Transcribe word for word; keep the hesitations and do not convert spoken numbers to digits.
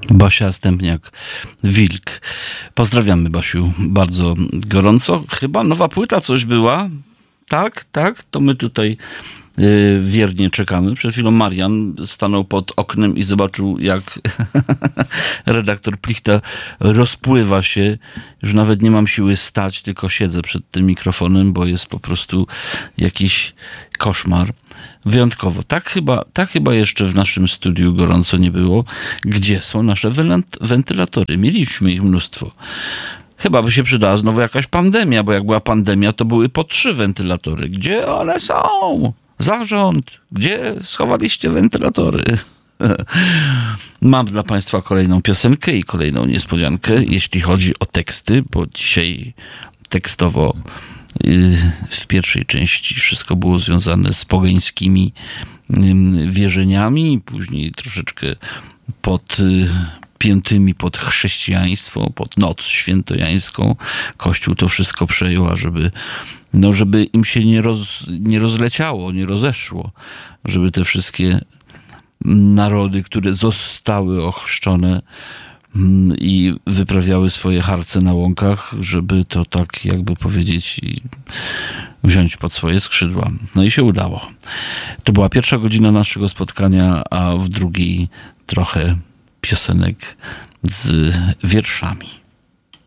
Basia Stępniak-Wilk. Pozdrawiamy, Basiu, bardzo gorąco. Chyba nowa płyta coś była. Tak, tak, to my tutaj yy, wiernie czekamy. Przed chwilą Marian stanął pod oknem i zobaczył, jak redaktor Plichta rozpływa się. Już nawet nie mam siły stać, tylko siedzę przed tym mikrofonem, bo jest po prostu jakiś koszmar. Wyjątkowo. Tak chyba, tak chyba jeszcze w naszym studiu gorąco nie było. Gdzie są nasze went- wentylatory? Mieliśmy ich mnóstwo. Chyba by się przydała znowu jakaś pandemia, bo jak była pandemia, to były po trzy wentylatory. Gdzie one są? Zarząd! Gdzie schowaliście wentylatory? Mam dla Państwa kolejną piosenkę i kolejną niespodziankę, jeśli chodzi o teksty, bo dzisiaj tekstowo w pierwszej części wszystko było związane z pogańskimi wierzeniami, później troszeczkę pod piętymi pod chrześcijaństwo, pod noc świętojańską. Kościół to wszystko przejął, a żeby, no, żeby im się nie, roz, nie rozleciało, nie rozeszło, żeby te wszystkie narody, które zostały ochrzczone i wyprawiały swoje harce na łąkach, żeby to tak jakby powiedzieć wziąć pod swoje skrzydła. No i się udało. To była pierwsza godzina naszego spotkania, a w drugiej trochę piosenek z wierszami.